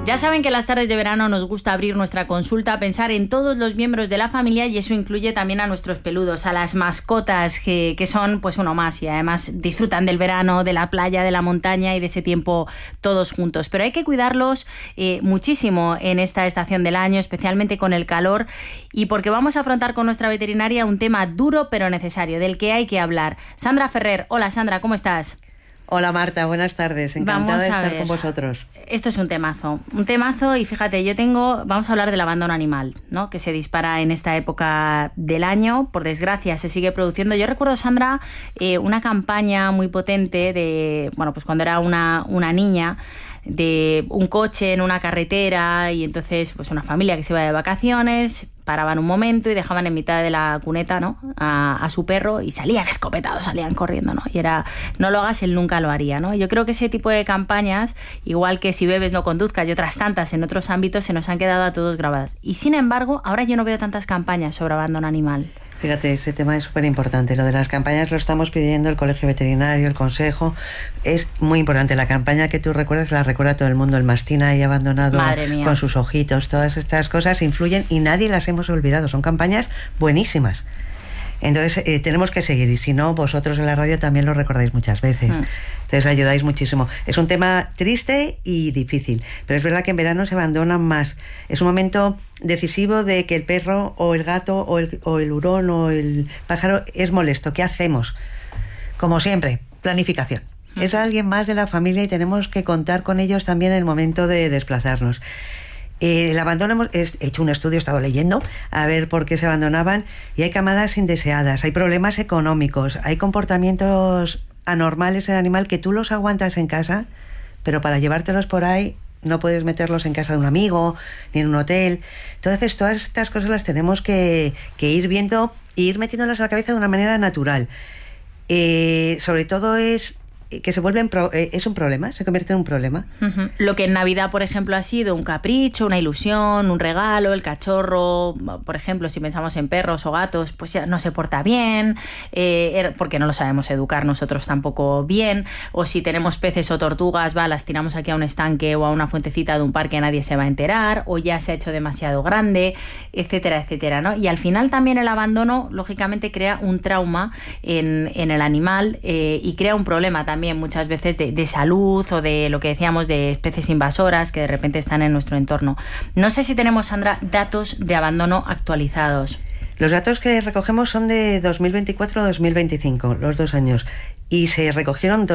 Ya saben que las tardes de verano nos gusta abrir nuestra consulta, pensar en todos los miembros de la familia, y eso incluye también a nuestros peludos, a las mascotas que son pues uno más, y además disfrutan del verano, de la playa, de la montaña y de ese tiempo todos juntos. Pero hay que cuidarlos muchísimo en esta estación del año, especialmente con el calor, y porque vamos a afrontar con nuestra veterinaria un tema duro pero necesario, del que hay que hablar. Sandra Ferrer. Hola Sandra, ¿cómo estás? Hola Marta, buenas tardes, encantada de estar con vosotros. Esto es un temazo, y fíjate, vamos a hablar del abandono animal, ¿no? Que se dispara en esta época del año, por desgracia se sigue produciendo. Yo recuerdo, Sandra, una campaña muy potente de, pues cuando era una niña, de un coche en una carretera, y entonces pues una familia que se iba de vacaciones, paraban un momento y dejaban en mitad de la cuneta, ¿no?, a su perro, y salían escopetados, salían corriendo, ¿no? Y era, no lo hagas, él nunca lo haría, ¿no? Yo creo que ese tipo de campañas, igual que si bebes no conduzcas y otras tantas en otros ámbitos, se nos han quedado a todos grabadas. Y sin embargo, ahora yo no veo tantas campañas sobre abandono animal. Fíjate, ese tema es súper importante. Lo de las campañas lo estamos pidiendo el Colegio Veterinario, el Consejo. Es muy importante. La campaña que tú recuerdas la recuerda todo el mundo. El mastín ahí abandonado con sus ojitos. Todas estas cosas influyen y nadie las hemos olvidado. Son campañas buenísimas. Entonces tenemos que seguir. Y si no, vosotros en la radio también lo recordáis muchas veces. Entonces ayudáis muchísimo. Es un tema triste y difícil, pero es verdad que en verano se abandonan más. Es un momento decisivo de que el perro o el gato o el hurón o el pájaro es molesto. ¿Qué hacemos? Como siempre, planificación. Es alguien más de la familia y tenemos que contar con ellos también en el momento de desplazarnos. El abandono, he hecho un estudio, he estado leyendo a ver por qué se abandonaban, y hay camadas indeseadas, hay problemas económicos, hay comportamientos anormales en el animal que tú los aguantas en casa, pero para llevártelos por ahí no puedes meterlos en casa de un amigo ni en un hotel. Entonces todas estas cosas las tenemos que ir viendo e ir metiéndolas a la cabeza de una manera natural. Sobre todo es que se vuelven es un problema, se convierte en un problema. Lo que en Navidad, por ejemplo, ha sido un capricho, una ilusión, un regalo, el cachorro, por ejemplo, si pensamos en perros o gatos, pues ya no se porta bien, porque no lo sabemos educar nosotros tampoco bien, o si tenemos peces o tortugas, las tiramos aquí a un estanque o a una fuentecita de un parque, nadie se va a enterar, o ya se ha hecho demasiado grande, etcétera, etcétera, ¿no? Y al final también el abandono, lógicamente, crea un trauma en el animal, y crea un problema también muchas veces de salud, o de lo que decíamos de especies invasoras que de repente están en nuestro entorno. No sé si tenemos, Sandra, datos de abandono actualizados. Los datos que recogemos son de 2024 a 2025, los 2 años. Y se recogieron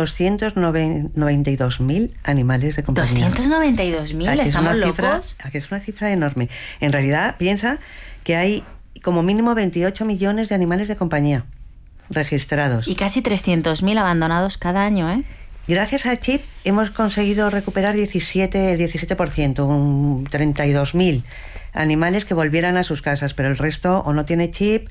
292.000 animales de compañía. ¿292.000? ¿Estamos locos? Que es una cifra enorme. En realidad, piensa que hay como mínimo 28 millones de animales de compañía registrados. Y casi 300.000 abandonados cada año, ¿eh? Gracias al chip hemos conseguido recuperar el 17%, un 32.000 animales que volvieran a sus casas, pero el resto o no tiene chip,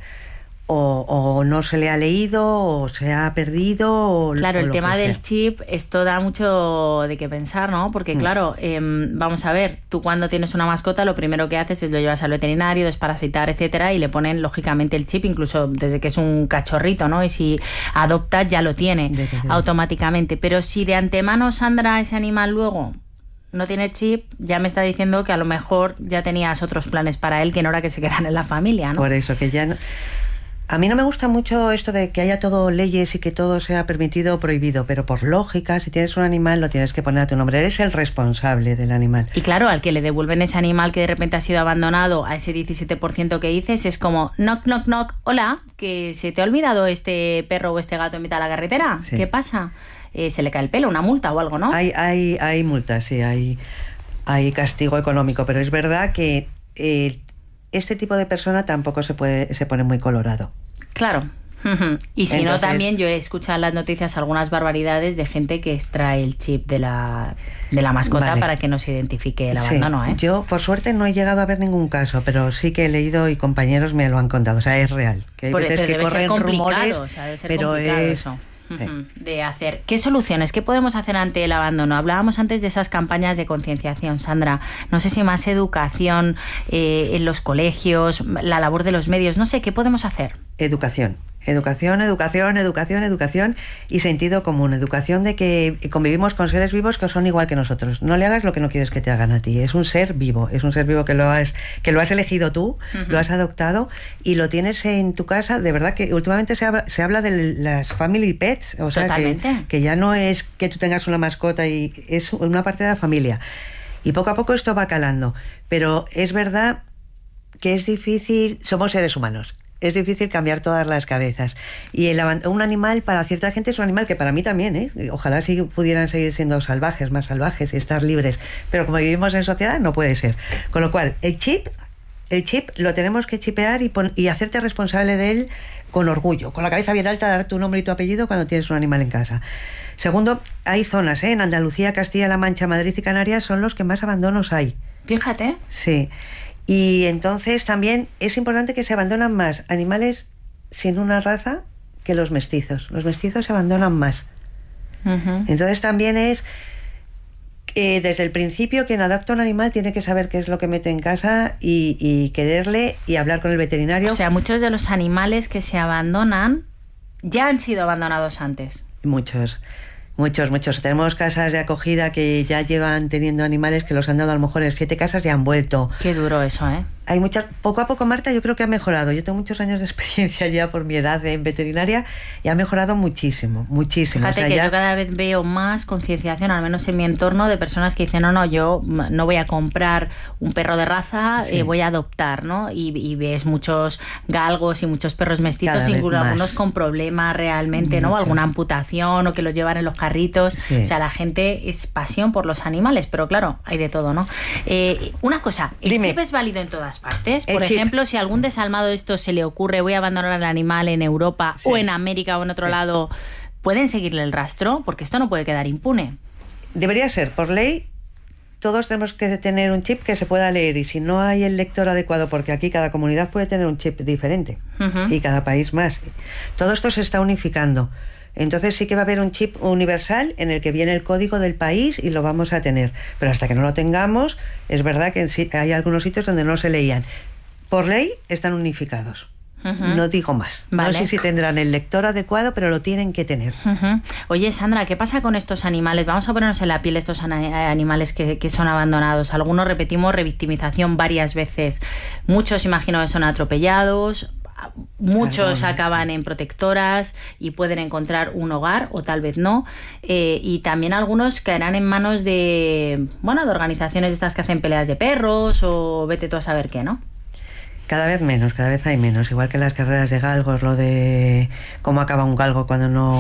o no se le ha leído, o se ha perdido. Claro, o el lo tema que del sea. chip, esto da mucho de qué pensar, ¿no? Porque claro, vamos a ver, tú cuando tienes una mascota lo primero que haces es lo llevas al veterinario, desparasitar, etcétera, y le ponen lógicamente el chip, incluso desde que es un cachorrito, ¿no? Y si adoptas ya lo tiene automáticamente. Pero si de antemano, Sandra, ese animal luego no tiene chip, ya me está diciendo que a lo mejor ya tenías otros planes para él que no era que se quedan en la familia, ¿no? Por eso, que ya no... A mí no me gusta mucho esto de que haya todo leyes y que todo sea permitido o prohibido, pero por lógica, si tienes un animal lo tienes que poner a tu nombre, eres el responsable del animal. Y claro, al que le devuelven ese animal que de repente ha sido abandonado, a ese 17% que dices, es como knock, knock, knock, hola, que se te ha olvidado este perro o este gato en mitad de la carretera, sí. ¿Qué pasa? Se le cae el pelo, una multa o algo, ¿no? Hay multas, sí, hay castigo económico, pero es verdad que este tipo de persona tampoco se pone muy colorado. Claro. Y si no, también yo he escuchado en las noticias algunas barbaridades de gente que extrae el chip de la mascota para que no se identifique el abandono, ¿eh? Yo, por suerte, no he llegado a ver ningún caso, pero sí que he leído y compañeros me lo han contado. O sea, es real. Que hay veces que corren rumores, pero es... Eso. De hacer. ¿Qué soluciones? ¿Qué podemos hacer ante el abandono? Hablábamos antes de esas campañas de concienciación, Sandra. No sé si más educación en los colegios, la labor de los medios, no sé, ¿qué podemos hacer? Educación. Educación, educación, educación, educación y sentido común. Educación de que convivimos con seres vivos que son igual que nosotros. No le hagas lo que no quieres que te hagan a ti. Es un ser vivo que lo has elegido tú, lo has adoptado y lo tienes en tu casa. De verdad que últimamente se habla de las family pets, o sea, que ya no es que tú tengas una mascota y es una parte de la familia. Y poco a poco esto va calando. Pero es verdad que es difícil, somos seres humanos. Es difícil cambiar todas las cabezas. Y un animal, para cierta gente, es un animal que para mí también, ¿eh? Ojalá si pudieran seguir siendo salvajes, más salvajes y estar libres. Pero como vivimos en sociedad, no puede ser. Con lo cual, el chip lo tenemos que chipear y hacerte responsable de él con orgullo, con la cabeza bien alta, dar tu nombre y tu apellido cuando tienes un animal en casa. Segundo, hay zonas, en Andalucía, Castilla-La Mancha, Madrid y Canarias son los que más abandonos hay. Fíjate. Sí. Y entonces también es importante que se abandonan más animales sin una raza que los mestizos. Los mestizos se abandonan más. Entonces también es desde el principio quien adopta un animal tiene que saber qué es lo que mete en casa y quererle y hablar con el veterinario. O sea, muchos de los animales que se abandonan ya han sido abandonados antes. Muchos. Tenemos casas de acogida que ya llevan teniendo animales que los han dado a lo mejor en 7 casas y han vuelto. Qué duro eso, ¿eh? Hay muchas, poco a poco, Marta, yo creo que ha mejorado. Yo tengo muchos años de experiencia ya por mi edad en veterinaria y ha mejorado muchísimo. Fíjate, o sea, que yo cada vez veo más concienciación, al menos en mi entorno, de personas que dicen, no, yo no voy a comprar un perro de raza, voy a adoptar, ¿no? Y ves muchos galgos y muchos perros mestizos, incluso algunos con problemas realmente, ¿no? Alguna amputación o que los llevan en los carritos. O sea, la gente es pasión por los animales, pero claro, hay de todo, ¿no? Una cosa, ¿el chip es válido en todas partes? Por ejemplo, si a algún desalmado de esto se le ocurre, voy a abandonar al animal en Europa o en América o en otro lado, ¿pueden seguirle el rastro? Porque esto no puede quedar impune. Debería ser, por ley, todos tenemos que tener un chip que se pueda leer y si no hay el lector adecuado, porque aquí cada comunidad puede tener un chip diferente y cada país más. Todo esto se está unificando. Entonces sí que va a haber un chip universal en el que viene el código del país y lo vamos a tener. Pero hasta que no lo tengamos, es verdad que hay algunos sitios donde no se leían. Por ley están unificados. No digo más. Vale. No sé si tendrán el lector adecuado, pero lo tienen que tener. Oye, Sandra, ¿qué pasa con estos animales? Vamos a ponernos en la piel de estos animales que son abandonados. Algunos repetimos revictimización varias veces. Muchos imagino que son atropellados. Muchos acaban en protectoras y pueden encontrar un hogar o tal vez no, y también algunos caerán en manos de organizaciones estas que hacen peleas de perros o vete tú a saber qué, ¿no? Cada vez hay menos, igual que las carreras de galgos, lo de cómo acaba un galgo cuando no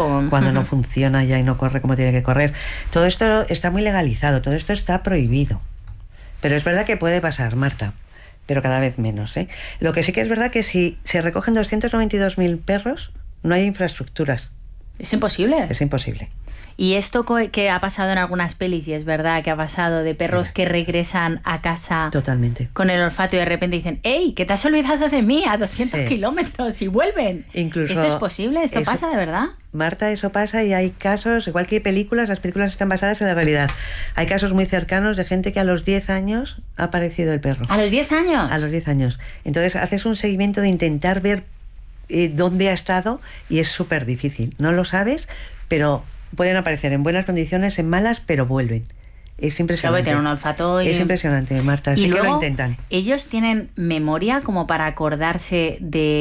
funciona ya y no corre como tiene que correr. Todo esto está muy legalizado, todo esto está prohibido, pero es verdad que puede pasar, Marta. Pero cada vez menos, ¿eh? Lo que sí que es verdad que si se recogen 292.000 perros, no hay infraestructuras. ¿Es imposible? Es imposible. Y esto que ha pasado en algunas pelis, y es verdad que ha pasado, de perros que regresan a casa totalmente con el olfato y de repente dicen, ¡ey, que te has olvidado de mí a 200 kilómetros y vuelven! Incluso ¿esto es posible? ¿Esto pasa de verdad? Marta, eso pasa y hay casos, igual que hay películas, las películas están basadas en la realidad. Hay casos muy cercanos de gente que a los 10 años ha aparecido el perro. ¿A los 10 años? A los 10 años. Entonces haces un seguimiento de intentar ver dónde ha estado y es súper difícil. No lo sabes, pero pueden aparecer en buenas condiciones, en malas, pero vuelven. Es impresionante. Tienen un olfato es impresionante, Marta. Y sí luego, que lo intentan. ¿ellos tienen memoria como para acordarse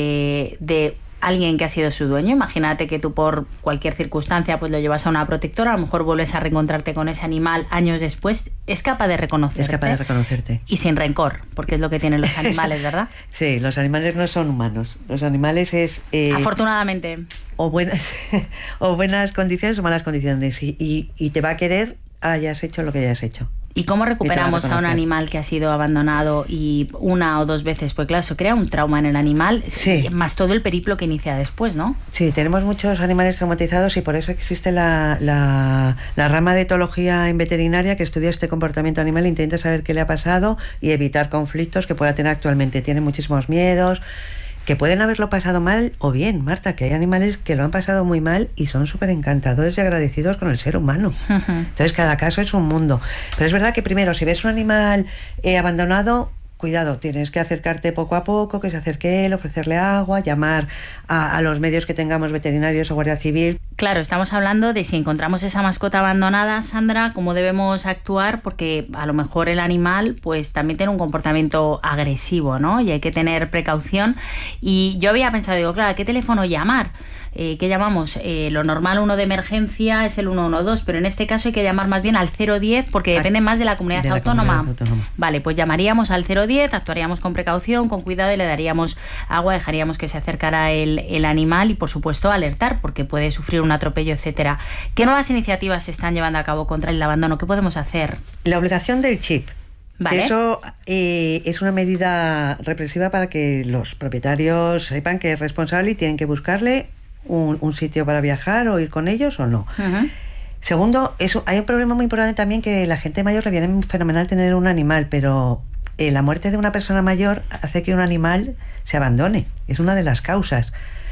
de alguien que ha sido su dueño? Imagínate que tú por cualquier circunstancia pues lo llevas a una protectora, a lo mejor vuelves a reencontrarte con ese animal años después. ¿Es capaz de reconocerte? Es capaz de reconocerte. Y sin rencor, porque es lo que tienen los animales, ¿verdad? Sí, los animales no son humanos. Los animales es... afortunadamente. O buenas condiciones o malas condiciones. Y te va a querer hayas hecho lo que hayas hecho. ¿Y cómo recuperamos a un animal que ha sido abandonado y una o dos veces? Pues claro, eso crea un trauma en el animal, más todo el periplo que inicia después, ¿no? Sí, tenemos muchos animales traumatizados y por eso existe la rama de etología en veterinaria que estudia este comportamiento animal, intenta saber qué le ha pasado y evitar conflictos que pueda tener actualmente. Tiene muchísimos miedos, que pueden haberlo pasado mal o bien, Marta, que hay animales que lo han pasado muy mal y son súper encantadores y agradecidos con el ser humano. Entonces cada caso es un mundo. Pero es verdad que primero, si ves un animal abandonado, cuidado, tienes que acercarte poco a poco, que se acerque él, ofrecerle agua, llamar a los medios que tengamos, veterinarios o Guardia Civil. Claro, estamos hablando de si encontramos esa mascota abandonada, Sandra, cómo debemos actuar, porque a lo mejor el animal pues también tiene un comportamiento agresivo, ¿no? Y hay que tener precaución. Y yo había pensado, digo, claro, ¿a qué teléfono llamar? ¿Qué llamamos? Lo normal, uno de emergencia, es el 112, pero en este caso hay que llamar más bien al 010 porque depende más de la comunidad autónoma. Vale, pues llamaríamos al 010, actuaríamos con precaución, con cuidado y le daríamos agua, dejaríamos que se acercara el animal y, por supuesto, alertar porque puede sufrir un atropello, etcétera. ¿Qué nuevas iniciativas se están llevando a cabo contra el abandono? ¿Qué podemos hacer? La obligación del chip. ¿Vale? Que eso es una medida represiva para que los propietarios sepan que es responsable y tienen que buscarle un sitio para viajar o ir con ellos o no. Uh-huh. Segundo, hay un problema muy importante también, que la gente mayor le viene fenomenal tener un animal, pero la muerte de una persona mayor hace que un animal se abandone. Es una de las causas.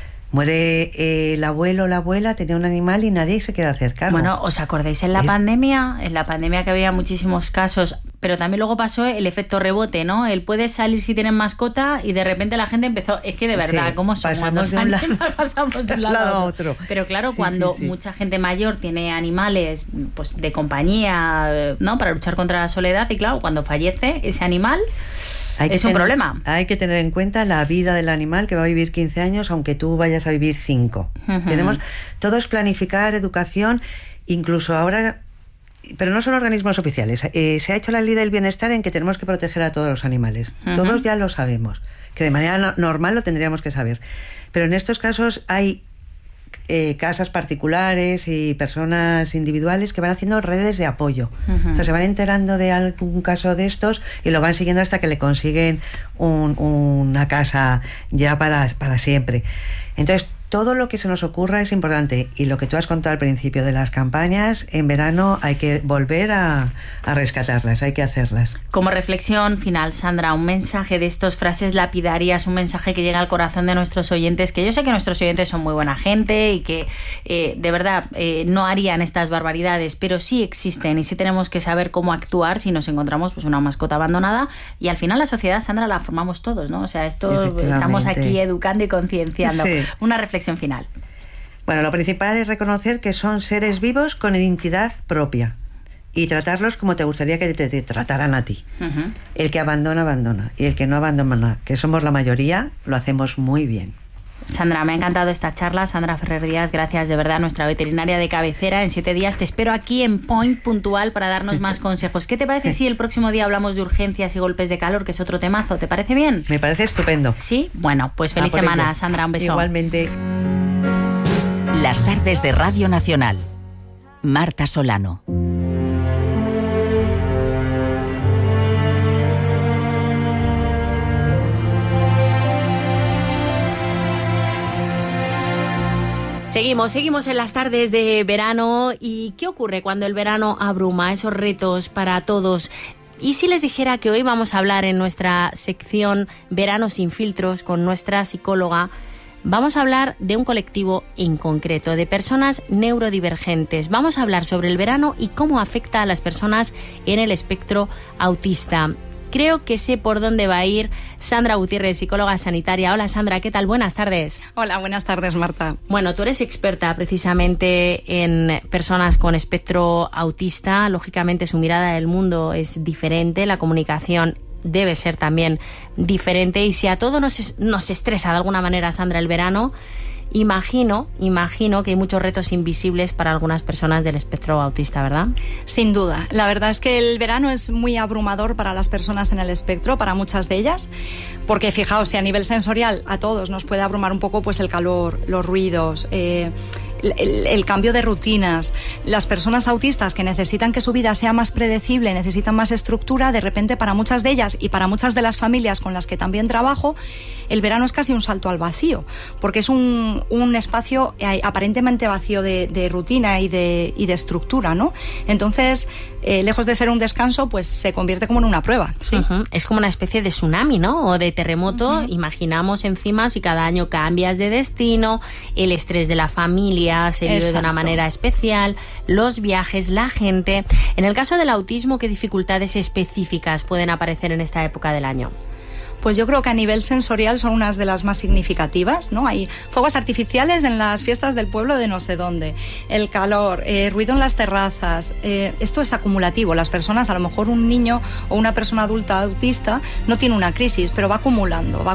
Muere el abuelo o la abuela, tenía un animal y nadie se quiere acercar. Bueno, ¿os acordáis en la pandemia? En la pandemia que había muchísimos casos, pero también luego pasó el efecto rebote, ¿no? Él puede salir si tienen mascota y de repente la gente empezó, es que de verdad, sí, ¿cómo somos? Pasamos de un lado a otro. Pero claro, cuando mucha gente mayor tiene animales pues de compañía, ¿no? Para luchar contra la soledad, y claro, cuando fallece ese animal... Es un problema. Hay que tener en cuenta la vida del animal, que va a vivir 15 años, aunque tú vayas a vivir 5. Uh-huh. Todo es planificar, educación, incluso ahora, pero no son organismos oficiales. Se ha hecho la ley del bienestar en que tenemos que proteger a todos los animales. Uh-huh. Todos ya lo sabemos, que de manera normal lo tendríamos que saber. Pero en estos casos hay casas particulares y personas individuales que van haciendo redes de apoyo. Uh-huh. O sea, se van enterando de algún caso de estos y lo van siguiendo hasta que le consiguen una casa ya para siempre. Entonces, todo lo que se nos ocurra es importante, y lo que tú has contado al principio de las campañas, en verano hay que volver a rescatarlas, hay que hacerlas. Como reflexión final, Sandra, un mensaje de estos, frases lapidarias, un mensaje que llega al corazón de nuestros oyentes, que yo sé que nuestros oyentes son muy buena gente y que de verdad no harían estas barbaridades, pero sí existen y sí tenemos que saber cómo actuar si nos encontramos pues una mascota abandonada, y al final la sociedad, Sandra, la formamos todos, ¿no? O sea, esto estamos aquí educando y concienciando. Sí. Una reflexión final. Bueno, lo principal es reconocer que son seres vivos con identidad propia y tratarlos como te gustaría que te trataran a ti. Uh-huh. El que abandona, abandona, y el que no abandona, que somos la mayoría, lo hacemos muy bien. Sandra, me ha encantado esta charla. Sandra Ferrer Díaz, gracias de verdad, nuestra veterinaria de cabecera. En 7 días te espero aquí en Point puntual para darnos más consejos. ¿Qué te parece si el próximo día hablamos de urgencias y golpes de calor, que es otro temazo? ¿Te parece bien? Me parece estupendo. Sí, bueno, pues feliz semana, ello. Sandra, un beso. Igualmente. Las tardes de Radio Nacional. Marta Solano. Seguimos en las tardes de verano. ¿Y qué ocurre cuando el verano abruma? Esos retos para todos. ¿Y si les dijera que hoy vamos a hablar en nuestra sección Verano sin filtros con nuestra psicóloga? Vamos a hablar de un colectivo en concreto, de personas neurodivergentes. Vamos a hablar sobre el verano y cómo afecta a las personas en el espectro autista. Creo que sé por dónde va a ir Sandra Gutiérrez, psicóloga sanitaria. Hola Sandra, ¿qué tal? Buenas tardes. Hola, buenas tardes, Marta. Bueno, tú eres experta precisamente en personas con espectro autista. Lógicamente su mirada del mundo es diferente, la comunicación debe ser también diferente, y si a todos nos estresa de alguna manera, Sandra, el verano, imagino que hay muchos retos invisibles para algunas personas del espectro autista, ¿verdad? Sin duda. La verdad es que el verano es muy abrumador para las personas en el espectro, para muchas de ellas, porque fijaos, si a nivel sensorial a todos nos puede abrumar un poco pues el calor, los ruidos, el cambio de rutinas. Las personas autistas que necesitan que su vida sea más predecible, necesitan más estructura, de repente para muchas de ellas y para muchas de las familias con las que también trabajo, el verano es casi un salto al vacío, porque es un espacio aparentemente vacío de rutina y de estructura, ¿no? Entonces, lejos de ser un descanso, pues se convierte como en una prueba, ¿sí? Uh-huh. Es como una especie de tsunami, ¿no? O de terremoto. Uh-huh. Imaginamos encima si cada año cambias de destino, el estrés de la familia, familia se vive de una manera especial, los viajes, la gente. En el caso del autismo, ¿qué dificultades específicas pueden aparecer en esta época del año? Pues yo creo que a nivel sensorial son unas de las más significativas, ¿no? Hay fuegos artificiales en las fiestas del pueblo de no sé dónde, el calor, ruido en las terrazas, esto es acumulativo. Las personas, a lo mejor un niño o una persona adulta autista no tiene una crisis, pero va acumulando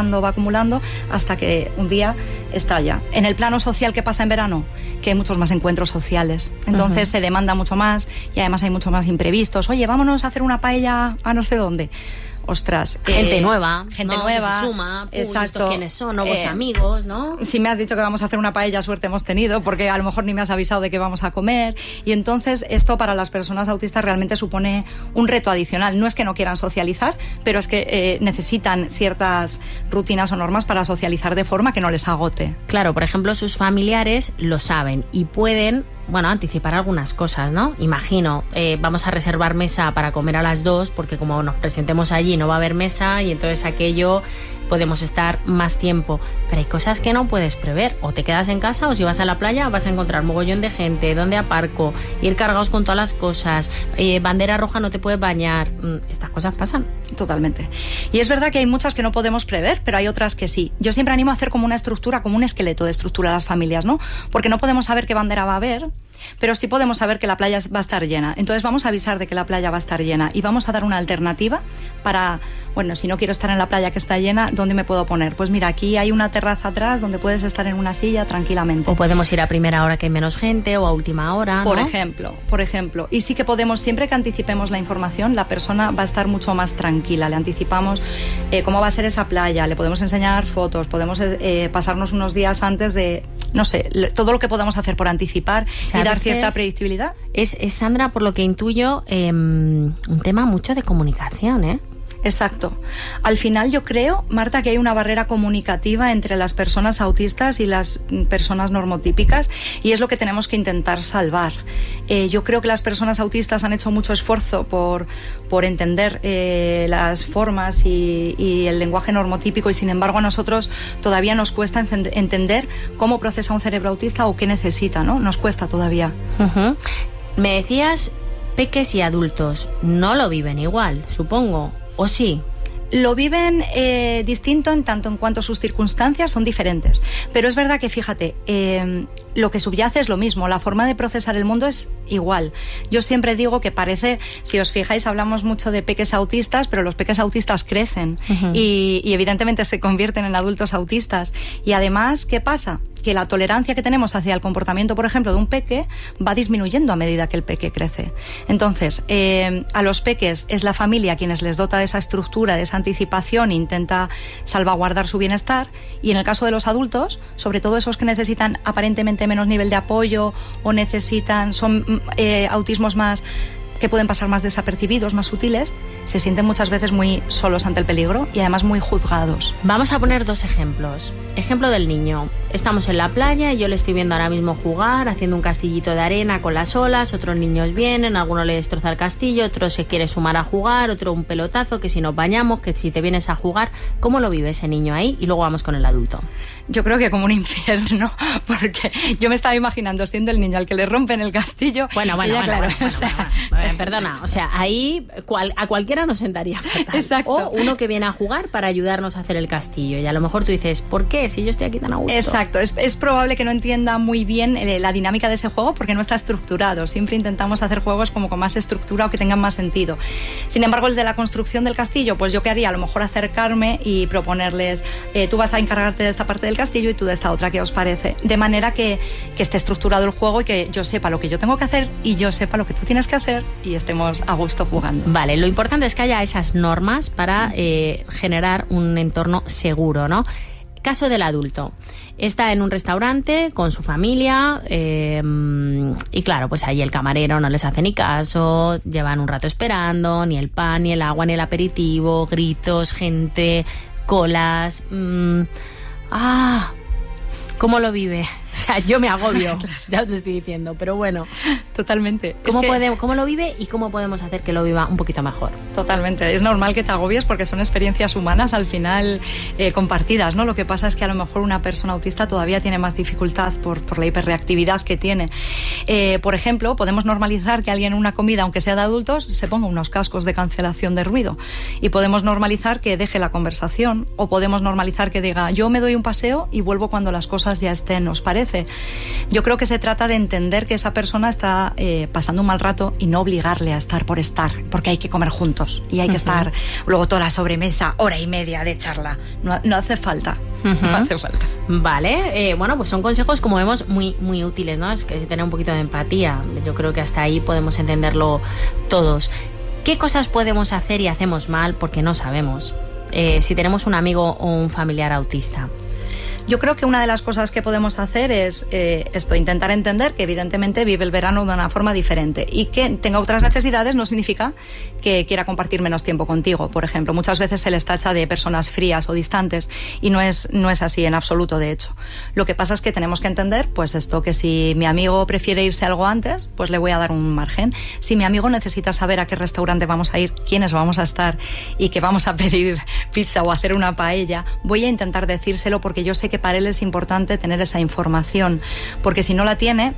hasta que un día estalla. En el plano social, ¿qué pasa en verano? Que hay muchos más encuentros sociales, entonces se demanda mucho más y además hay mucho más imprevistos. Oye, vámonos a hacer una paella a no sé dónde. Ostras, gente nueva, que se suma, exacto. ¿Quiénes son? Nuevos amigos, ¿no? Si me has dicho que vamos a hacer una paella, suerte hemos tenido, porque a lo mejor ni me has avisado de que vamos a comer. Y entonces esto para las personas autistas realmente supone un reto adicional. No es que no quieran socializar, pero es que necesitan ciertas rutinas o normas para socializar de forma que no les agote. Claro, por ejemplo, sus familiares lo saben y pueden, bueno, anticipar algunas cosas, ¿no? Imagino, vamos a reservar mesa para comer a las 2, porque como nos presentemos allí no va a haber mesa y entonces aquello podemos estar más tiempo. Pero hay cosas que no puedes prever. O te quedas en casa o si vas a la playa vas a encontrar mogollón de gente, dónde aparco, ir cargados con todas las cosas, bandera roja no te puedes bañar. Estas cosas pasan. Totalmente. Y es verdad que hay muchas que no podemos prever, pero hay otras que sí. Yo siempre animo a hacer como una estructura, como un esqueleto de estructura a las familias, ¿no? Porque no podemos saber qué bandera va a haber, pero sí podemos saber que la playa va a estar llena. Entonces vamos a avisar de que la playa va a estar llena y vamos a dar una alternativa para, bueno, si no quiero estar en la playa que está llena, ¿dónde me puedo poner? Pues mira, aquí hay una terraza atrás donde puedes estar en una silla tranquilamente. O podemos ir a primera hora que hay menos gente o a última hora, ¿no? Por ejemplo. Y sí que podemos, siempre que anticipemos la información, la persona va a estar mucho más tranquila. Le anticipamos cómo va a ser esa playa, le podemos enseñar fotos, podemos pasarnos unos días antes de, no sé, todo lo que podamos hacer por anticipar y dar cierta predictibilidad. Es, Sandra, por lo que intuyo, un tema mucho de comunicación, ¿eh? Exacto. Al final yo creo, Marta, que hay una barrera comunicativa entre las personas autistas y las personas normotípicas y es lo que tenemos que intentar salvar. Yo creo que las personas autistas han hecho mucho esfuerzo por entender las formas y el lenguaje normotípico y sin embargo a nosotros todavía nos cuesta entender cómo procesa un cerebro autista o qué necesita, ¿no? Nos cuesta todavía. Uh-huh. Me decías, peques y adultos no lo viven igual, supongo. ¿O sí? Lo viven distinto en tanto en cuanto sus circunstancias son diferentes. Pero es verdad que, fíjate, lo que subyace es lo mismo. La forma de procesar el mundo es igual. Yo siempre digo que parece, si os fijáis, hablamos mucho de peques autistas, pero los peques autistas crecen y evidentemente se convierten en adultos autistas. Y además, ¿qué pasa? Que la tolerancia que tenemos hacia el comportamiento, por ejemplo, de un peque va disminuyendo a medida que el peque crece. Entonces, a los peques es la familia quienes les dota de esa estructura, de esa anticipación e intenta salvaguardar su bienestar. Y en el caso de los adultos, sobre todo esos que necesitan aparentemente menos nivel de apoyo o son autismos más que pueden pasar más desapercibidos, más sutiles, se sienten muchas veces muy solos ante el peligro y además muy juzgados. Vamos a poner dos ejemplos. Ejemplo del niño. Estamos en la playa y yo le estoy viendo ahora mismo jugar, haciendo un castillito de arena con las olas, otros niños vienen, alguno le destroza el castillo, otro se quiere sumar a jugar, otro un pelotazo, que si nos bañamos, que si te vienes a jugar. ¿Cómo lo vive ese niño ahí? Y luego vamos con el adulto. Yo creo que como un infierno, porque yo me estaba imaginando siendo el niño al que le rompen el castillo. Bueno, perdona, o sea, ahí a cualquiera nos sentaría fatal. Exacto. O uno que viene a jugar para ayudarnos a hacer el castillo y a lo mejor tú dices, ¿por qué? Si yo estoy aquí tan a gusto. Exacto, es probable que no entienda muy bien la dinámica de ese juego porque no está estructurado. Siempre intentamos hacer juegos como con más estructura o que tengan más sentido. Sin embargo, el de la construcción del castillo, pues yo qué haría, a lo mejor acercarme y proponerles, tú vas a encargarte de esta parte del castillo y tú de esta otra, ¿qué os parece? De manera que esté estructurado el juego y que yo sepa lo que yo tengo que hacer y yo sepa lo que tú tienes que hacer y estemos a gusto jugando. Vale, lo importante es que haya esas normas para generar un entorno seguro, ¿no? Caso del adulto. Está en un restaurante con su familia y claro, pues ahí el camarero no les hace ni caso, llevan un rato esperando, ni el pan, ni el agua, ni el aperitivo, gritos, gente, colas. ¿Cómo lo vive? O sea, yo me agobio, claro. Ya os lo estoy diciendo, pero bueno. Totalmente. ¿Cómo lo vive y cómo podemos hacer que lo viva un poquito mejor? Totalmente. Es normal que te agobies porque son experiencias humanas al final compartidas, ¿no? Lo que pasa es que a lo mejor una persona autista todavía tiene más dificultad por la hiperreactividad que tiene. Por ejemplo, podemos normalizar que alguien en una comida, aunque sea de adultos, se ponga unos cascos de cancelación de ruido. Y podemos normalizar que deje la conversación, o podemos normalizar que diga, yo me doy un paseo y vuelvo cuando las cosas ya estén, ¿os parece? Yo creo que se trata de entender que esa persona está pasando un mal rato y no obligarle a estar por estar, porque hay que comer juntos y hay que estar luego toda la sobremesa, hora y media de charla. No hace falta. No hace falta. Vale, bueno, pues son consejos, como vemos, muy, muy útiles, ¿no? Es que tener un poquito de empatía. Yo creo que hasta ahí podemos entenderlo todos. ¿Qué cosas podemos hacer y hacemos mal porque no sabemos? Si tenemos un amigo o un familiar autista. Yo creo que una de las cosas que podemos hacer es intentar entender que evidentemente vive el verano de una forma diferente y que tenga otras necesidades no significa que quiera compartir menos tiempo contigo. Por ejemplo, muchas veces se les tacha de personas frías o distantes y no es así en absoluto, de hecho. Lo que pasa es que tenemos que entender, pues esto, que si mi amigo prefiere irse algo antes, pues le voy a dar un margen. Si mi amigo necesita saber a qué restaurante vamos a ir, quiénes vamos a estar y que vamos a pedir pizza o hacer una paella, voy a intentar decírselo porque yo sé que para él es importante tener esa información, porque si no la tiene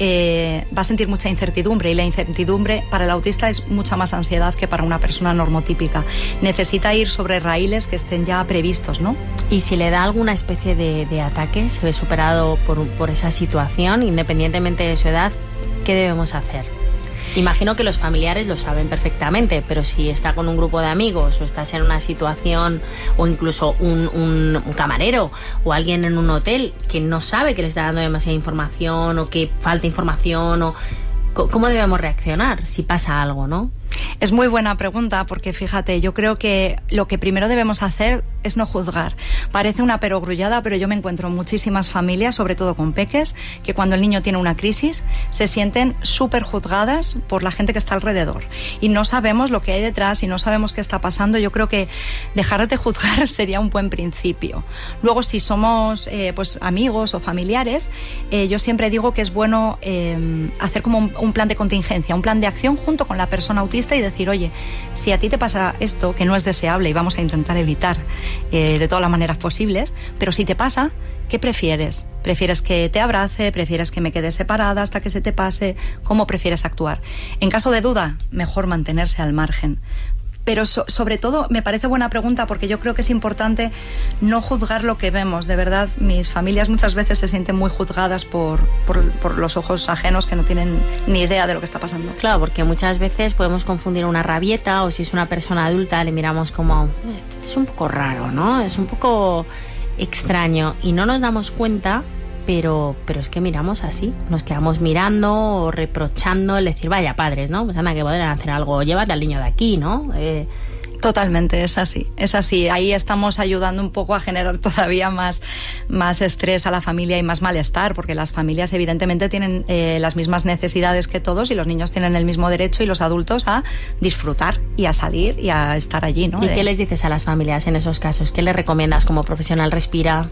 va a sentir mucha incertidumbre, y la incertidumbre para el autista es mucha más ansiedad que para una persona normotípica. Necesita ir sobre raíles que estén ya previstos, ¿no? Y si le da alguna especie de ataque, se ve superado por esa situación, independientemente de su edad, ¿qué debemos hacer? Imagino que los familiares lo saben perfectamente, pero si está con un grupo de amigos o estás en una situación, o incluso un camarero o alguien en un hotel que no sabe que le está dando demasiada información o que falta información, o ¿cómo debemos reaccionar si pasa algo, no? Es muy buena pregunta, porque fíjate, yo creo que lo que primero debemos hacer es no juzgar. Parece una perogrullada, pero yo me encuentro en muchísimas familias, sobre todo con peques, que cuando el niño tiene una crisis se sienten súper juzgadas por la gente que está alrededor y no sabemos lo que hay detrás y no sabemos qué está pasando. Yo creo que dejar de juzgar sería un buen principio. Luego, si somos pues amigos o familiares, yo siempre digo que es bueno hacer como un plan de contingencia, un plan de acción junto con la persona autista, y decir, oye, si a ti te pasa esto, que no es deseable y vamos a intentar evitar de todas las maneras posibles, pero si te pasa, ¿qué prefieres? ¿Prefieres que te abrace? ¿Prefieres que me quede separada hasta que se te pase? ¿Cómo prefieres actuar? En caso de duda, mejor mantenerse al margen. Pero sobre todo me parece buena pregunta, porque yo creo que es importante no juzgar lo que vemos. De verdad, mis familias muchas veces se sienten muy juzgadas por los ojos ajenos que no tienen ni idea de lo que está pasando. Claro, porque muchas veces podemos confundir una rabieta, o si es una persona adulta le miramos como, es un poco raro, ¿no? Es un poco extraño y no nos damos cuenta. Pero es que miramos así, nos quedamos mirando o reprochando, el decir, vaya padres, ¿no? Pues anda, que podrían hacer algo, llévate al niño de aquí, ¿no? Totalmente, es así. Ahí estamos ayudando un poco a generar todavía más estrés a la familia y más malestar, porque las familias evidentemente tienen las mismas necesidades que todos, y los niños tienen el mismo derecho, y los adultos a disfrutar y a salir y a estar allí, ¿no? ¿Y qué les dices a las familias en esos casos? ¿Qué les recomiendas como profesional? Respira,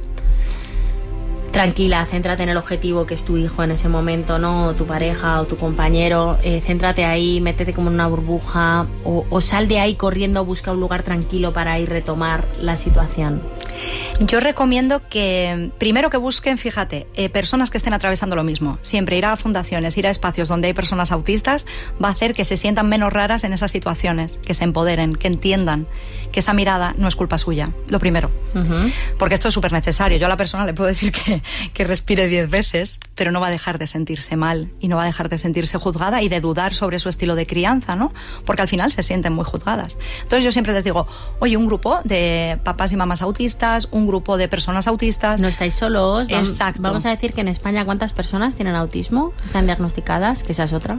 tranquila, céntrate en el objetivo, que es tu hijo en ese momento, ¿no? O tu pareja o tu compañero, céntrate ahí, métete como en una burbuja, o sal de ahí corriendo, busca un lugar tranquilo para ir retomar la situación. Yo recomiendo que primero que busquen, fíjate, personas que estén atravesando lo mismo. Siempre ir a fundaciones, ir a espacios donde hay personas autistas va a hacer que se sientan menos raras en esas situaciones, que se empoderen, que entiendan que esa mirada no es culpa suya, lo primero. Porque esto es súper necesario. Yo a la persona le puedo decir que respire 10 veces, pero no va a dejar de sentirse mal y no va a dejar de sentirse juzgada y de dudar sobre su estilo de crianza, ¿no? Porque al final se sienten muy juzgadas. Entonces yo siempre les digo, oye, un grupo de papás y mamás autistas, un grupo de personas autistas. No estáis solos. Exacto. Vamos a decir que en España, ¿cuántas personas tienen autismo? ¿Están diagnosticadas? Que esa es otra.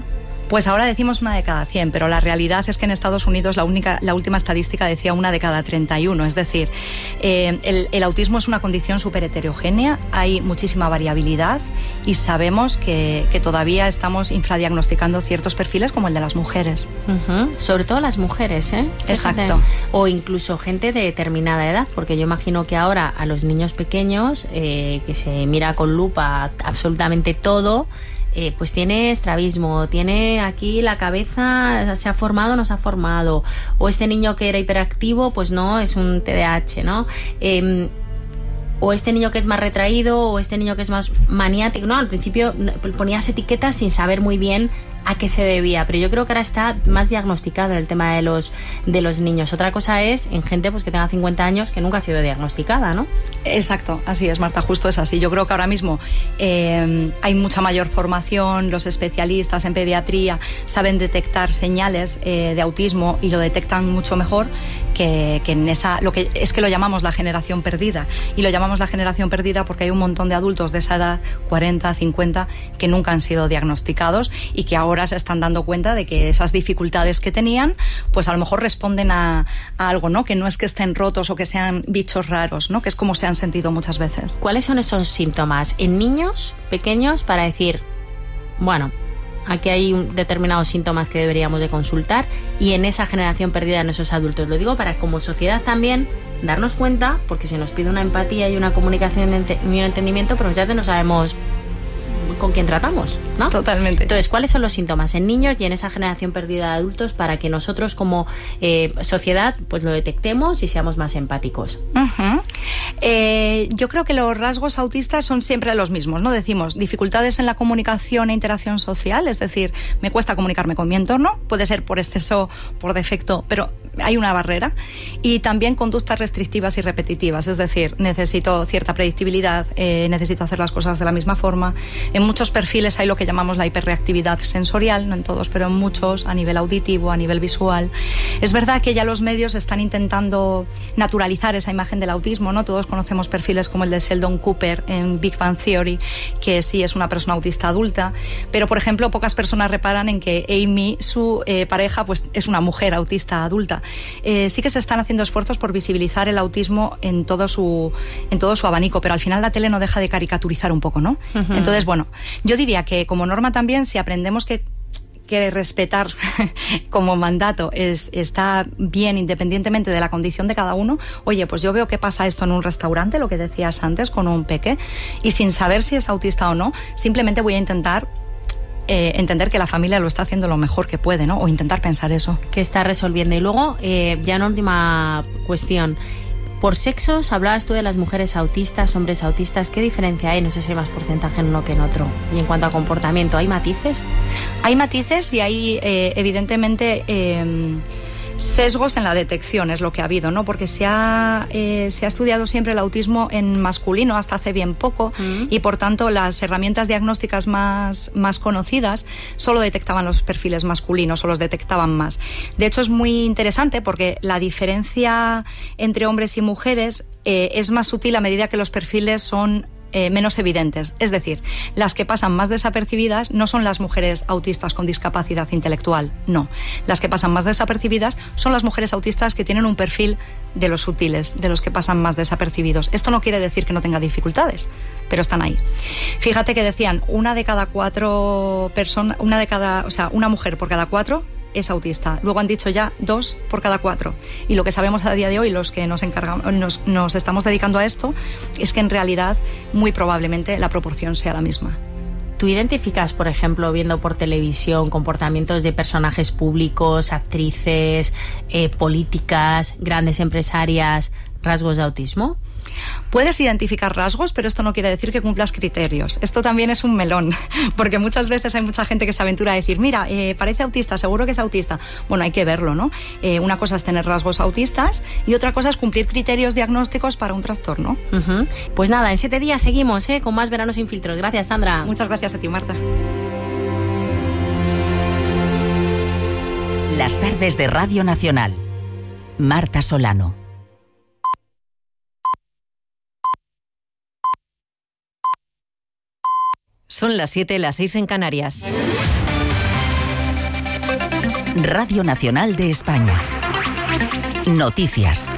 Pues ahora decimos 1 de cada 100, pero la realidad es que en Estados Unidos la última estadística decía 1 de cada 31. Es decir, el autismo es una condición súper heterogénea, hay muchísima variabilidad y sabemos que todavía estamos infradiagnosticando ciertos perfiles como el de las mujeres. Sobre todo las mujeres, ¿eh? Exacto. O incluso gente de determinada edad, porque yo imagino que ahora a los niños pequeños, que se mira con lupa absolutamente todo, pues tiene estrabismo, tiene aquí la cabeza, se ha formado o no se ha formado, o este niño que era hiperactivo, pues no, es un TDAH, ¿no? O este niño que es más retraído, o este niño que es más maniático, ¿no? Al principio ponías etiquetas sin saber muy bien a qué se debía, pero yo creo que ahora está más diagnosticado en el tema de los niños. Otra cosa es en gente pues que tenga 50 años que nunca ha sido diagnosticada, ¿no? Exacto, así es, Marta, justo es así. Yo creo que ahora mismo hay mucha mayor formación, los especialistas en pediatría saben detectar señales de autismo y lo detectan mucho mejor que en que lo llamamos la generación perdida. Y lo llamamos la generación perdida porque hay un montón de adultos de esa edad, 40, 50, que nunca han sido diagnosticados y que ahora se están dando cuenta de que esas dificultades que tenían, pues a lo mejor responden a algo, ¿no? Que no es que estén rotos o que sean bichos raros, ¿no? Que es como se han sentido muchas veces. ¿Cuáles son esos síntomas en niños pequeños para decir, bueno, aquí hay determinados síntomas que deberíamos de consultar, y en esa generación perdida en esos adultos? Lo digo para como sociedad también darnos cuenta, porque se nos pide una empatía y una comunicación y un entendimiento, pero muchas veces no sabemos con quién tratamos, ¿no? Totalmente. Entonces, ¿cuáles son los síntomas en niños y en esa generación perdida de adultos para que nosotros como sociedad pues lo detectemos y seamos más empáticos? Yo creo que los rasgos autistas son siempre los mismos, ¿no? Decimos dificultades en la comunicación e interacción social, es decir, me cuesta comunicarme con mi entorno, puede ser por exceso, por defecto, pero hay una barrera. Y también conductas restrictivas y repetitivas, es decir, necesito cierta predictibilidad, necesito hacer las cosas de la misma forma. En muchos perfiles hay lo que llamamos la hiperreactividad sensorial, no en todos, pero en muchos, a nivel auditivo, a nivel visual. Es verdad que ya los medios están intentando naturalizar esa imagen del autismo, ¿no? Todos conocemos perfiles como el de Sheldon Cooper en Big Bang Theory, que sí es una persona autista adulta, pero por ejemplo pocas personas reparan en que Amy, su pareja, pues es una mujer autista adulta. Sí que se están haciendo esfuerzos por visibilizar el autismo en todo su abanico, pero al final la tele no deja de caricaturizar un poco, ¿no? Entonces, bueno, yo diría que como norma también, si aprendemos que respetar como mandato está bien independientemente de la condición de cada uno, oye, pues yo veo que pasa esto en un restaurante, lo que decías antes, con un peque, y sin saber si es autista o no, simplemente voy a intentar entender que la familia lo está haciendo lo mejor que puede, ¿no? O intentar pensar eso. Que está resolviendo. Y luego, ya una última cuestión. Por sexos, hablabas tú de las mujeres autistas, hombres autistas. ¿Qué diferencia hay? No sé si hay más porcentaje en uno que en otro. Y en cuanto a comportamiento, ¿hay matices? Hay matices y hay, evidentemente, sesgos en la detección, es lo que ha habido, ¿no? Porque se ha estudiado siempre el autismo en masculino hasta hace bien poco y por tanto las herramientas diagnósticas más conocidas solo detectaban los perfiles masculinos o los detectaban más. De hecho es muy interesante porque la diferencia entre hombres y mujeres es más sutil a medida que los perfiles son menos evidentes. Es decir, las que pasan más desapercibidas no son las mujeres autistas con discapacidad intelectual, no. Las que pasan más desapercibidas son las mujeres autistas que tienen un perfil de los sutiles, de los que pasan más desapercibidos. Esto no quiere decir que no tenga dificultades, pero están ahí. Fíjate que decían, una mujer por cada 4 es autista. Luego han dicho ya 2 por cada 4. Y lo que sabemos a día de hoy, los que nos estamos dedicando a esto, es que en realidad muy probablemente la proporción sea la misma. ¿Tú identificas, por ejemplo, viendo por televisión comportamientos de personajes públicos, actrices, políticas, grandes empresarias, rasgos de autismo? Puedes identificar rasgos, pero esto no quiere decir que cumplas criterios. Esto también es un melón, porque muchas veces hay mucha gente que se aventura a decir, mira, parece autista, seguro que es autista. Bueno, hay que verlo, ¿no? Una cosa es tener rasgos autistas y otra cosa es cumplir criterios diagnósticos para un trastorno. Pues nada, en 7 días seguimos con más Verano sin filtros. Gracias, Sandra. Muchas gracias a ti, Marta. Las tardes de Radio Nacional. Marta Solano. Son las 7, las 6 en Canarias. Radio Nacional de España. Noticias.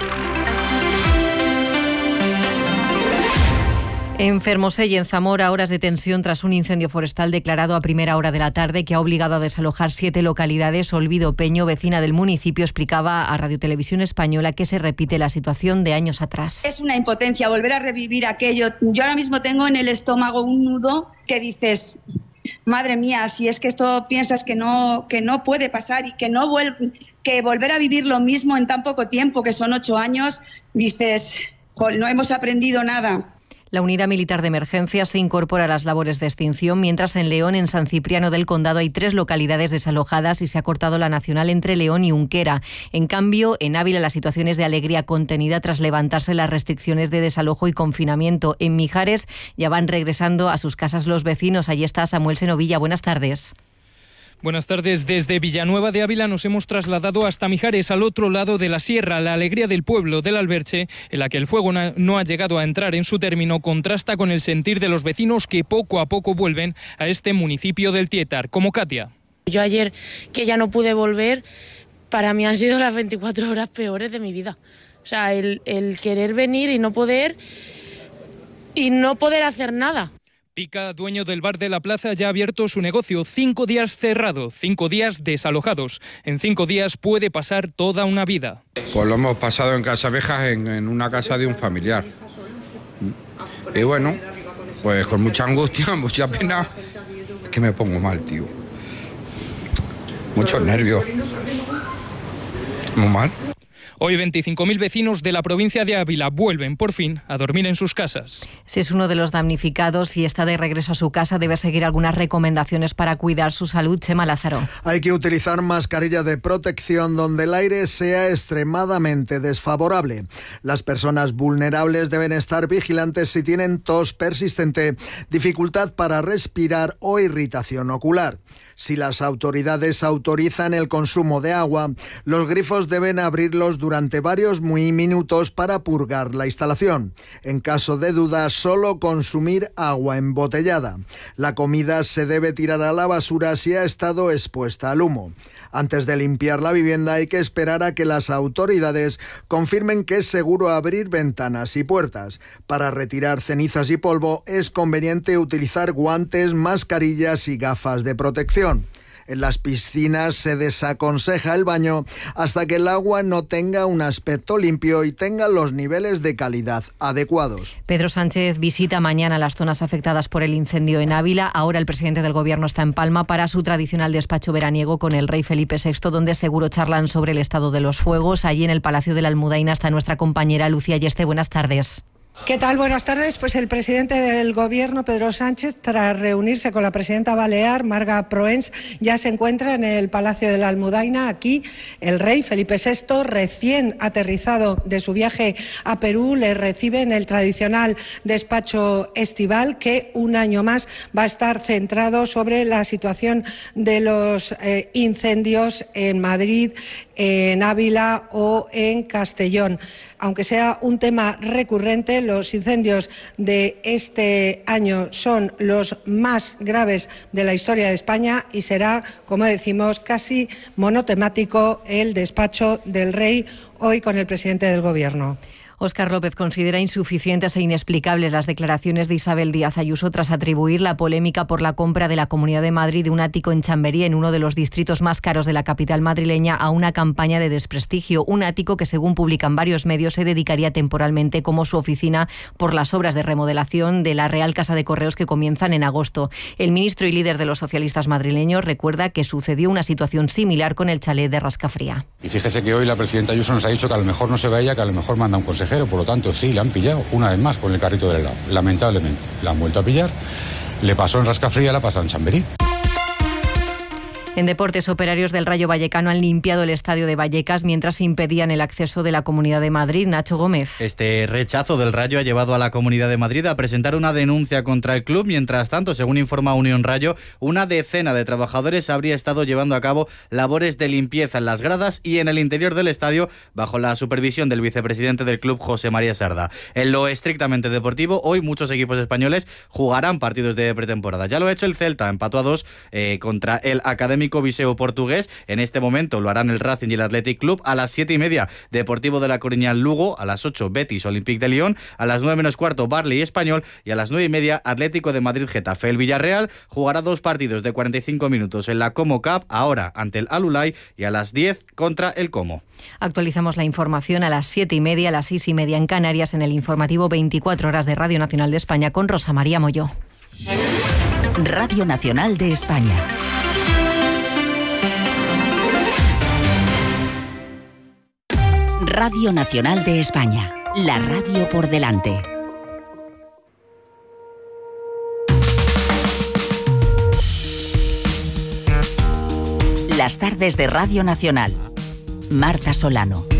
En Fermosell y en Zamora, horas de tensión tras un incendio forestal declarado a primera hora de la tarde que ha obligado a desalojar 7 localidades. Olvido Peño, vecina del municipio, explicaba a Radio Televisión Española que se repite la situación de años atrás. Es una impotencia volver a revivir aquello. Yo ahora mismo tengo en el estómago un nudo que dices, madre mía, si es que esto piensas que no puede pasar y que volver a vivir lo mismo en tan poco tiempo, que son 8 años, dices, no hemos aprendido nada. La unidad militar de emergencia se incorpora a las labores de extinción, mientras en León, en San Cipriano del Condado, hay 3 localidades desalojadas y se ha cortado la nacional entre León y Unquera. En cambio, en Ávila la situación es de alegría contenida tras levantarse las restricciones de desalojo y confinamiento. En Mijares ya van regresando a sus casas los vecinos. Allí está Samuel Senovilla. Buenas tardes. Buenas tardes. Desde Villanueva de Ávila nos hemos trasladado hasta Mijares, al otro lado de la sierra. La alegría del pueblo del Alberche, en la que el fuego no ha llegado a entrar en su término, contrasta con el sentir de los vecinos que poco a poco vuelven a este municipio del Tietar, como Katia. Yo ayer, que ya no pude volver, para mí han sido las 24 horas peores de mi vida. O sea, el querer venir y no poder hacer nada. Pica, dueño del bar de la plaza, ya ha abierto su negocio. 5 días cerrado, 5 días desalojados. En 5 días puede pasar toda una vida. Pues lo hemos pasado en Casavejas, en una casa de un familiar. Y bueno, pues con mucha angustia, mucha pena. Es que me pongo mal, tío. Muchos nervios. Muy mal. Hoy 25.000 vecinos de la provincia de Ávila vuelven por fin a dormir en sus casas. Si es uno de los damnificados y está de regreso a su casa, debe seguir algunas recomendaciones para cuidar su salud. Chema Lázaro. Hay que utilizar mascarilla de protección donde el aire sea extremadamente desfavorable. Las personas vulnerables deben estar vigilantes si tienen tos persistente, dificultad para respirar o irritación ocular. Si las autoridades autorizan el consumo de agua, los grifos deben abrirlos durante varios minutos para purgar la instalación. En caso de duda, solo consumir agua embotellada. La comida se debe tirar a la basura si ha estado expuesta al humo. Antes de limpiar la vivienda hay que esperar a que las autoridades confirmen que es seguro abrir ventanas y puertas. Para retirar cenizas y polvo es conveniente utilizar guantes, mascarillas y gafas de protección. En las piscinas se desaconseja el baño hasta que el agua no tenga un aspecto limpio y tenga los niveles de calidad adecuados. Pedro Sánchez visita mañana las zonas afectadas por el incendio en Ávila. Ahora el presidente del Gobierno está en Palma para su tradicional despacho veraniego con el rey Felipe VI, donde seguro charlan sobre el estado de los fuegos. Allí en el Palacio de la Almudaina está nuestra compañera Lucía Yeste. Buenas tardes. ¿Qué tal? Buenas tardes. Pues el presidente del Gobierno, Pedro Sánchez, tras reunirse con la presidenta balear, Marga Proens, ya se encuentra en el Palacio de la Almudaina. Aquí el rey Felipe VI, recién aterrizado de su viaje a Perú, le recibe en el tradicional despacho estival que un año más va a estar centrado sobre la situación de los incendios en Madrid, en Ávila o en Castellón. Aunque sea un tema recurrente, los incendios de este año son los más graves de la historia de España y será, como decimos, casi monotemático el despacho del rey hoy con el presidente del Gobierno. Óscar López considera insuficientes e inexplicables las declaraciones de Isabel Díaz Ayuso tras atribuir la polémica por la compra de la Comunidad de Madrid de un ático en Chamberí, en uno de los distritos más caros de la capital madrileña, a una campaña de desprestigio. Un ático que, según publican varios medios, se dedicaría temporalmente como su oficina por las obras de remodelación de la Real Casa de Correos que comienzan en agosto. El ministro y líder de los socialistas madrileños recuerda que sucedió una situación similar con el chalet de Rascafría. Y fíjese que hoy la presidenta Ayuso nos ha dicho que a lo mejor no se va ella, que a lo mejor manda un consejero. Por lo tanto, sí, la han pillado una vez más con el carrito del helado. Lamentablemente, la han vuelto a pillar. Le pasó en Rascafría, la pasó en Chamberí. En deportes, operarios del Rayo Vallecano han limpiado el estadio de Vallecas mientras impedían el acceso de la Comunidad de Madrid. Nacho Gómez. Este rechazo del Rayo ha llevado a la Comunidad de Madrid a presentar una denuncia contra el club. Mientras tanto, según informa Unión Rayo, una decena de trabajadores habría estado llevando a cabo labores de limpieza en las gradas y en el interior del estadio bajo la supervisión del vicepresidente del club, José María Sarda. En lo estrictamente deportivo, hoy muchos equipos españoles jugarán partidos de pretemporada. Ya lo ha hecho el Celta, empató a 2 contra el Académico Cerámico Viseu portugués. En este momento lo harán el Racing y el Athletic Club. A las 7:30, Deportivo de La Coruña Lugo. A las 8, Betis Olympique de Lyon. A las 9 menos cuarto, Barley Español. Y a las 9:30, Atlético de Madrid Getafe. El Villarreal jugará 2 partidos de 45 minutos en la Como Cup, ahora ante el Al-Ulay, y a las 10 contra el Como. Actualizamos la información a las 7:30, a las 6:30 en Canarias, en el informativo 24 horas de Radio Nacional de España con Rosa María Molló. Radio Nacional de España. Radio Nacional de España. La radio por delante. Las tardes de Radio Nacional. Marta Solano.